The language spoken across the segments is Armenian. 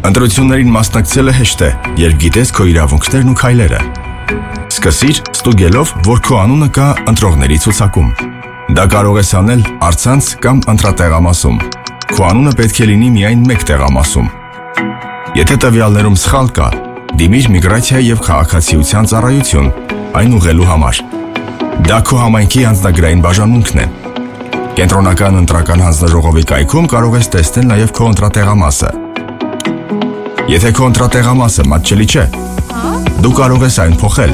Ընտրություններին մասնակցելը հեշտ է, երբ գիտես քո իրավունքներն ու քայլերը։ Սկսիր ստուգելով, որ քո անունը կա ընտրողների ցուցակում։ Դա կարող ես անել առցանց կամ ընտրատեղամասում։ Քո անունը պետք է լինի միայն մեկ տեղամասում։ Եթե տվյալներում սխալ կա, դիմիր միգրացիա եւ քաղաքացիության ծառայություն, այն ուղղելու համար։ Դա քո համայնքի անձնագրային բաժանմունքն է։ Կենտրոնական ընտրական հանձնաժողովի կայքում կարող ես տեսնել նաև քո ընտրատեղամասը։ Եթե քո ընտրատեղամասը մատչելի չէ, դու կարող ես այն փոխել։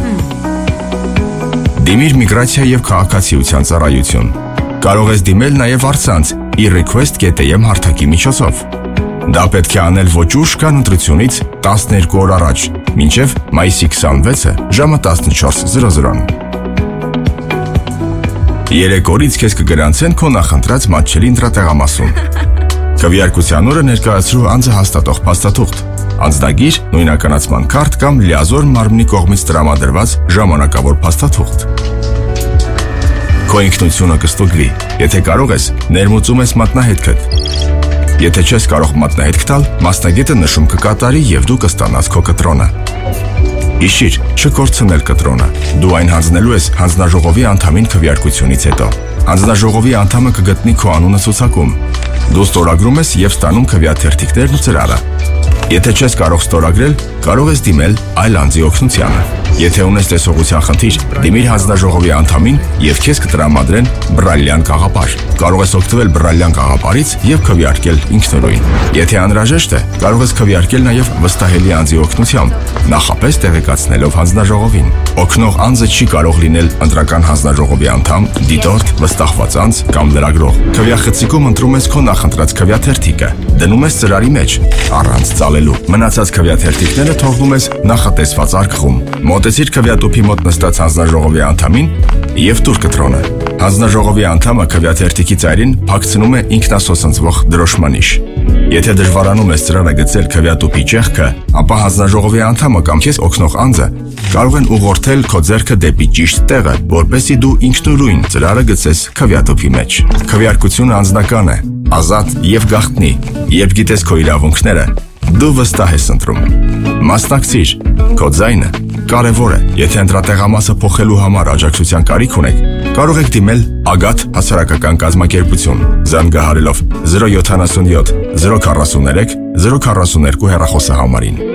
Դիմիր միգրացիա եւ քաղաքացիության ծառայություն։ Կարող ես դիմել նաև առցանց e-request.am հարթակի միջոցով։ Դա պետք է անել ոչ ուշ քան ընտրությունից 12 օր առաջ, մինչև մայիսի 26-ը ժամը 14:00-ն։ 3 օրից քեզ կգրանցեն քո նախընտրած մատչելի ընտրատեղամասում։ Քվեարկության օրը ներկայացրու անձը հաստատող փաստաթուղթ, անձնագիր, նույնականացման քարտ կամ լիազոր մարմնի կողմից տրամադրված ժամանակավոր փաստաթուղթ։ Քո ինքնությունը կստուգվի, եթե կարող ես, ներմուծում ես մատնահետքդ։ Եթե չես կարող մատնահետք տալ, մասնագետը նշում կկատարի եւ դու կստանաս քո կտրոնը։ Հիշիր, չկորցնել կտրոնը։ Դու այն հանձնելու ես հանձնաժողովի անդամին քվեարկությունից հետո։ Հանձնաժողովի անդամը կգտնի քո անունը ցուցակում։ Դու ստորագրում ես եւ ստանում քվեաթերթիկներն ու ծրարը։ Եթե չես կարող ստորագրել, կարող ես դիմել այլ անձի օգնությանը։ Եթե ունես տեսողության խնդիր, դիմիր հանձնաժողովի անդամին եւ քեզ կտրամադրեն բրալյան կաղապար։ Կարող ես օգտվել բրալյան կաղապարից եւ քվեարկել ինքնուրույն։ Եթե անհրաժեշտ է, կարող ես քվեարկել նաեւ վստահելի անձի օգնությամբ, նախապես տեղեկացնելով հանձնաժողովին։ Օգնող անձը չի կարող լինել ընտրական հանձնաժողովի անդամ, դիտորդ, վստահված անձ կամ լրագրող։ Քվեախցիկում ընտրում ես քո նախընտրած քվեաթերթիկը, դնում ես ծրարի մեջ, առանց ծալելու։ Մնացած քվեաթերթիկները թողնում ես նախատեսված արկղում։ Մոտեցիր քվեատուփի մոտ նստած հանձնաժողովի անդամին եւ տուր կտրոնը։ Հանձնաժողովի անդամը քվեաթերթիկի ծայրին փակցնում է ինքնասոսնձվող դրոշմանիշ։ Եթե դժվարանում ես ծրարը գցել քվեատուփի ճեղքը, ապա հանձնաժողովի անդամը կամ քեզ օգնող անձը կարող են ուղղորդել քո ձեռքը դեպի ճիշտ տեղը, որպեսզի դու ինքնուրույն ծրարը գցես քվեատուփի մեջ։ Քվեարկությունը անձնական է, ազատ եւ գաղտնի։ Երբ գիտես քո իրավունքները, դու վստահ ես ընտրում։ Մասնակցիր, քո ձայնը կարևոր է։ Եթե ընտրատեղամասը փոխելու համար աջակցության կարիք ունեք, կարող եք դիմել Ագատ հասարակական կազմակերպություն, զանգահարելով 077 043 042 հեռախոսահամարին։